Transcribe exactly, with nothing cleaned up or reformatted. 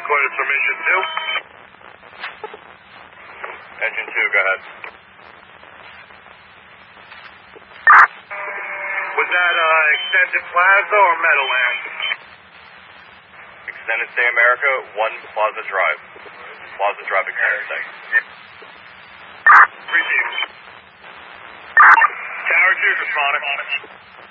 recorded from engine two. Engine two, go ahead. Was that uh, Extended Plaza or Meadowland? Extended Stay America, one Plaza Drive. Plaza Drive, Extended Stay. Received. Tower two, responding.